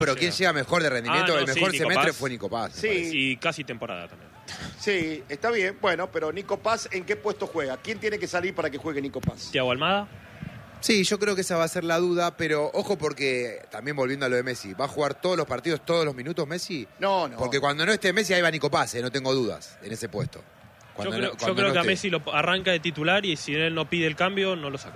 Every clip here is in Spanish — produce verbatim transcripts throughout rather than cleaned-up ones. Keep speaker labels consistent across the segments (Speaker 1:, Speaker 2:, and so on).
Speaker 1: Pero ¿quién llega mejor de rendimiento?
Speaker 2: Ah, no,
Speaker 1: el mejor
Speaker 2: sí, Nico
Speaker 1: semestre
Speaker 2: Paz.
Speaker 1: fue Nico Paz.
Speaker 3: Sí.
Speaker 2: Y casi temporada también.
Speaker 3: Sí, está bien. Bueno, pero Nico Paz, ¿en qué puesto juega? ¿Quién tiene que salir para que juegue Nico Paz?
Speaker 2: Thiago Almada.
Speaker 1: Sí, yo creo que esa va a ser la duda, pero ojo porque, también volviendo a lo de Messi, ¿va a jugar todos los partidos, todos los minutos Messi?
Speaker 3: No, no.
Speaker 1: Porque cuando no esté Messi, ahí va Nico Paz, eh, no tengo dudas en ese puesto. Cuando
Speaker 2: Yo creo,
Speaker 1: no-
Speaker 2: yo
Speaker 1: cuando
Speaker 2: creo
Speaker 1: no
Speaker 2: que a
Speaker 1: esté.
Speaker 2: Messi lo arranca de titular y si él no pide el cambio, no lo saca.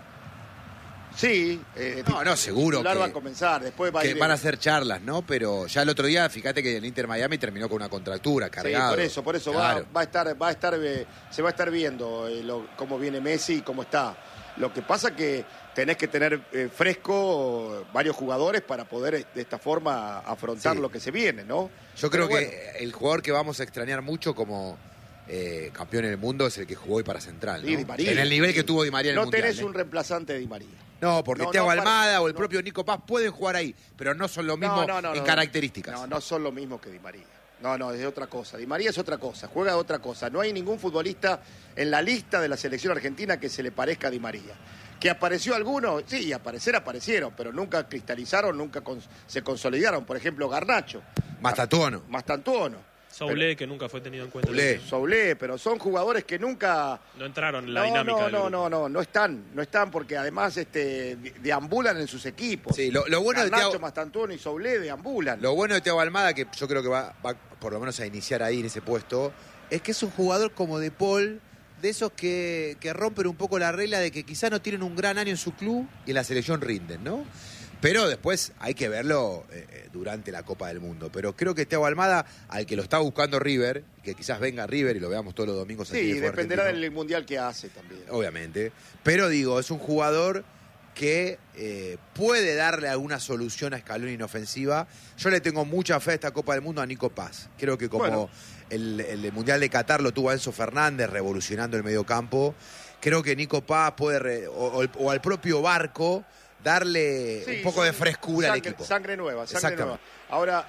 Speaker 3: Sí. Eh,
Speaker 1: No, no, seguro
Speaker 3: titular
Speaker 1: que-
Speaker 3: va a comenzar, después va a
Speaker 1: Que
Speaker 3: ir...
Speaker 1: van a hacer charlas, ¿no? Pero ya el otro día, fíjate que el Inter Miami terminó con una contractura, cargado.
Speaker 3: Sí, por eso, por eso
Speaker 1: Claro.
Speaker 3: va, va a estar, va a estar, eh, se va a estar viendo eh, lo- cómo viene Messi y cómo está. Lo que pasa que tenés que tener eh, fresco varios jugadores para poder eh, de esta forma afrontar
Speaker 1: Sí.
Speaker 3: lo que se viene, ¿no?
Speaker 1: Yo creo
Speaker 3: Pero
Speaker 1: que
Speaker 3: bueno,
Speaker 1: el jugador que vamos a extrañar mucho como eh, campeón en el mundo es el que jugó hoy para Central, ¿no?
Speaker 3: sí, Di María.
Speaker 1: En el nivel que tuvo Di María en
Speaker 3: no
Speaker 1: el Mundial.
Speaker 3: tenés
Speaker 1: ¿eh?
Speaker 3: un reemplazante de Di María.
Speaker 1: No, porque
Speaker 3: No,
Speaker 1: Thiago
Speaker 3: no, para-
Speaker 1: Almada o el
Speaker 3: no.
Speaker 1: propio Nico Paz pueden jugar ahí, pero no son lo mismo
Speaker 3: No, no, no,
Speaker 1: en
Speaker 3: no.
Speaker 1: características.
Speaker 3: No, no son lo mismo que Di María. No, no, es otra cosa. Di María es otra cosa, juega otra cosa. No hay ningún futbolista en la lista de la selección argentina que se le parezca a Di María. ¿Que apareció alguno? Sí, aparecer aparecieron, pero nunca cristalizaron, nunca cons- se consolidaron. Por ejemplo, Garnacho.
Speaker 1: Mastatuono.
Speaker 3: Mastantuono.
Speaker 2: Soule, que nunca fue tenido en cuenta.
Speaker 1: Soule.
Speaker 3: Soule, pero son jugadores que nunca...
Speaker 2: No entraron en la
Speaker 3: No,
Speaker 2: dinámica
Speaker 3: no,
Speaker 2: del
Speaker 3: no,
Speaker 2: grupo.
Speaker 3: no, no, no están, no están porque además este, de- deambulan en sus equipos.
Speaker 1: Sí, lo, lo bueno de
Speaker 3: Garnacho,
Speaker 1: Thiago,
Speaker 3: Mastantuono y Soule deambulan.
Speaker 1: lo bueno de Thiago Almada, que yo creo que va, va por lo menos a iniciar ahí en ese puesto, es que es un jugador como De Paul, de esos que, que rompen un poco la regla de que quizás no tienen un gran año en su club y en la selección rinden, ¿no? Pero después hay que verlo eh, durante la Copa del Mundo. Pero creo que Thiago Almada, al que lo está buscando River, que quizás venga River y lo veamos todos los domingos aquí en
Speaker 3: Sí,
Speaker 1: el fútbol
Speaker 3: dependerá
Speaker 1: argentino,
Speaker 3: del mundial que hace también.
Speaker 1: obviamente. Pero digo, es un jugador que eh, puede darle alguna solución a Scaloni inofensiva. Yo le tengo mucha fe a esta Copa del Mundo a Nico Paz. Creo que como
Speaker 3: Bueno.
Speaker 1: el, el Mundial de Qatar lo tuvo a Enzo Fernández revolucionando el mediocampo, creo que Nico Paz puede, re- o, o el- o al propio Barco, darle
Speaker 3: Sí,
Speaker 1: un poco de
Speaker 3: son
Speaker 1: frescura
Speaker 3: sangre,
Speaker 1: al equipo.
Speaker 3: Sangre nueva, sangre nueva.
Speaker 1: Exactamente.
Speaker 3: Ahora,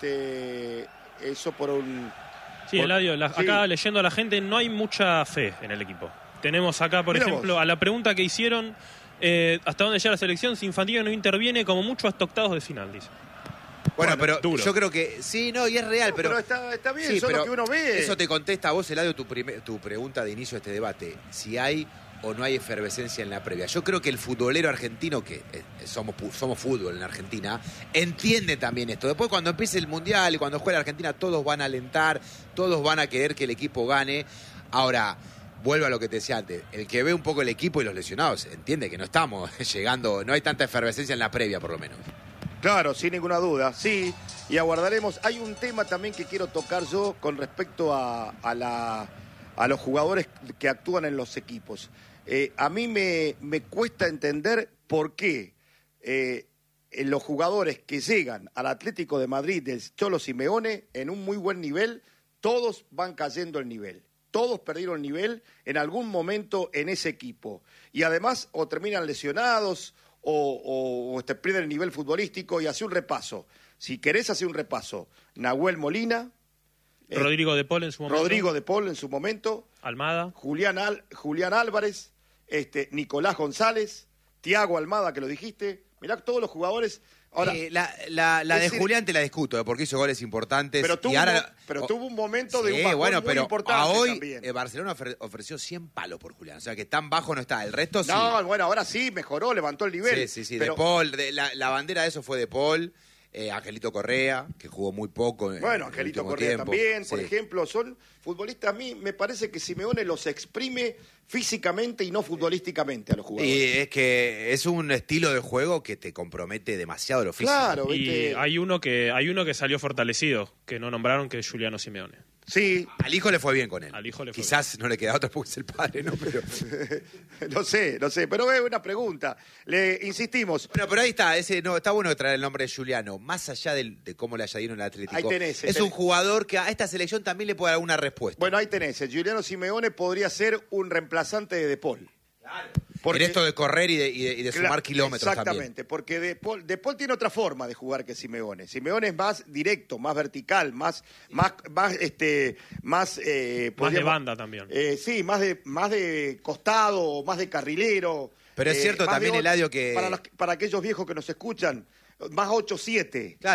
Speaker 3: este, eso por un...
Speaker 2: Sí,
Speaker 3: por-
Speaker 2: Eladio, la-
Speaker 3: sí.
Speaker 2: acá leyendo a la gente, no hay mucha fe en el equipo. Tenemos acá, por
Speaker 3: Mirá
Speaker 2: ejemplo,
Speaker 3: vos.
Speaker 2: a la pregunta que hicieron, eh, ¿hasta dónde llega la selección? Si Infantino no interviene, como mucho hasta octavos de final, dice.
Speaker 1: Bueno,
Speaker 2: Bueno,
Speaker 1: pero
Speaker 2: duro.
Speaker 1: yo creo que sí, no, y es real,
Speaker 3: No,
Speaker 1: pero,
Speaker 3: pero está, está bien,
Speaker 1: sí,
Speaker 3: son
Speaker 1: pero
Speaker 3: lo que uno ve.
Speaker 1: Eso te contesta a vos, Eladio, tu, prime- tu pregunta de inicio de este debate. Si hay o no hay efervescencia en la previa. Yo creo que el futbolero argentino, que eh, somos, pu- somos fútbol en Argentina, entiende también esto. Después cuando empiece el Mundial y cuando juegue la Argentina, todos van a alentar, todos van a querer que el equipo gane. Ahora, vuelvo a lo que te decía antes. El que ve un poco el equipo y los lesionados entiende que no estamos llegando, no hay tanta efervescencia en la previa, por lo menos.
Speaker 3: Claro, sin ninguna duda, sí. Y aguardaremos. Hay un tema también que quiero tocar yo con respecto a, a, la, a los jugadores que actúan en los equipos. Eh, a mí me, me cuesta entender por qué eh, en los jugadores que llegan al Atlético de Madrid del Cholo Simeone en un muy buen nivel, todos van cayendo el nivel. Todos perdieron nivel en algún momento en ese equipo. Y además o terminan lesionados o, o, o te pierden el nivel futbolístico y hace un repaso. Si querés hacer un repaso, Nahuel Molina, eh,
Speaker 2: Rodrigo de Paul en su momento.
Speaker 3: Rodrigo de Paul en su momento,
Speaker 2: Almada.
Speaker 3: Julián, Al- Julián Álvarez, este, Nicolás González, Thiago Almada, que lo dijiste. Mirá todos los jugadores. Ahora,
Speaker 1: Eh, la la, la
Speaker 3: es
Speaker 1: de
Speaker 3: decir-
Speaker 1: Julián te la discuto, eh, porque hizo goles importantes.
Speaker 3: pero tuvo,
Speaker 1: y ahora,
Speaker 3: un, mo- pero
Speaker 1: oh,
Speaker 3: tuvo un momento de
Speaker 1: sí,
Speaker 3: un bajón
Speaker 1: bueno,
Speaker 3: muy
Speaker 1: pero
Speaker 3: importante
Speaker 1: a hoy
Speaker 3: también.
Speaker 1: eh, Barcelona ofre- ofreció cien palos por Julián. O sea que tan bajo no está. El resto sí.
Speaker 3: No, bueno, ahora sí, mejoró, levantó el nivel.
Speaker 1: Sí, sí, sí.
Speaker 3: Pero,
Speaker 1: De Paul, de- la, la bandera de eso fue de Paul. Eh, Angelito Correa, que jugó muy poco. en- en
Speaker 3: bueno,
Speaker 1: el
Speaker 3: Angelito
Speaker 1: último
Speaker 3: Correa
Speaker 1: tiempo.
Speaker 3: también, por
Speaker 1: Sí.
Speaker 3: ejemplo, son futbolistas. A mí me parece que Simeone los exprime físicamente y no futbolísticamente a los jugadores.
Speaker 1: Y es que es un estilo de juego que te compromete demasiado lo físico.
Speaker 3: Claro,
Speaker 2: Y
Speaker 3: ¿viste?
Speaker 2: hay uno que hay uno que salió fortalecido, que no nombraron, que es Juliano Simeone.
Speaker 3: Sí,
Speaker 1: Al hijo le fue bien con él.
Speaker 2: Al hijo le fue
Speaker 1: Quizás no le queda otro porque es el padre, ¿no? Pero...
Speaker 3: no sé, no sé, pero es una pregunta. Le insistimos.
Speaker 1: Bueno, pero ahí está, ese, no, está bueno traer el nombre de Juliano, más allá del- de cómo le haya ido en el Atlético.
Speaker 3: Ahí tenés,
Speaker 1: es
Speaker 3: tenés.
Speaker 1: un jugador que a esta selección también le puede dar alguna respuesta.
Speaker 3: Bueno, ahí tenés. El Juliano Simeone podría ser un reemplazante de De Paul.
Speaker 1: en esto de correr y de, y de- y de
Speaker 3: Cla-
Speaker 1: sumar kilómetros
Speaker 3: Exactamente, porque De Paul, De Paul tiene otra forma de jugar que Simeone. Simeone es más directo, más vertical, más, más, más, este, más, eh,
Speaker 2: Más de
Speaker 3: podríamos-
Speaker 2: banda también.
Speaker 3: Eh, sí, más de, más de costado, más de carrilero.
Speaker 1: Pero es
Speaker 3: eh,
Speaker 1: cierto
Speaker 3: más
Speaker 1: también,
Speaker 3: de-
Speaker 1: Eladio, que-
Speaker 3: Para, los- para aquellos viejos que nos escuchan, más ocho siete.
Speaker 1: Claro.